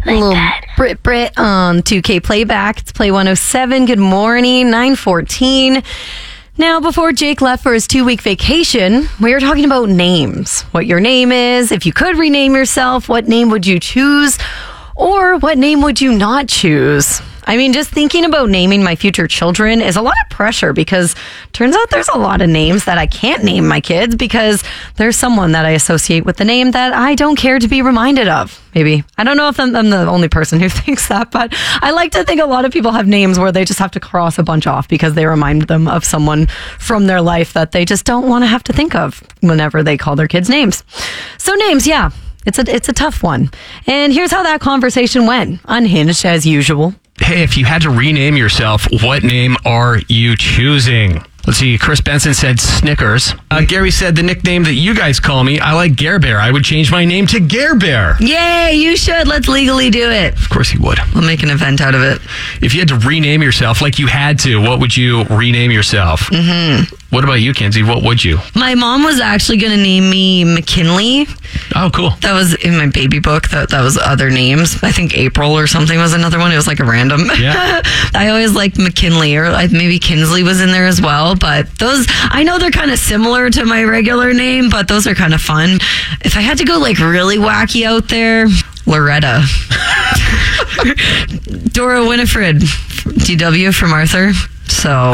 little Brit on 2K Playback. It's Play 107. Good morning, 9:14. Now, before Jake left for his 2-week vacation, we were talking about names. What your name is, if you could rename yourself, what name would you choose? Or what name would you not choose? I mean, just thinking about naming my future children is a lot of pressure because turns out there's a lot of names that I can't name my kids because there's someone that I associate with the name that I don't care to be reminded of. Maybe. I don't know if I'm the only person who thinks that, but I like to think a lot of people have names where they just have to cross a bunch off because they remind them of someone from their life that they just don't want to have to think of whenever they call their kids names. So names, yeah. It's a tough one. And here's how that conversation went. Unhinged as usual. Hey, if you had to rename yourself, what name are you choosing? Let's see. Chris Benson said Snickers. Gary said the nickname that you guys call me, I like Gare Bear. I would change my name to Gare Bear. Yay, you should. Let's legally do it. Of course he would. We'll make an event out of it. If you had to rename yourself like you had to, what would you rename yourself? Mm-hmm. What about you, Kenzie? What would you? My mom was actually going to name me McKinley. Oh, cool. That was in my baby book. That was other names. I think April or something was another one. It was like a random. Yeah. I always liked McKinley, or maybe Kinsley was in there as well. But those, I know they're kind of similar to my regular name, but those are kind of fun. If I had to go like really wacky out there, Loretta. Dora Winifred, DW from Arthur. So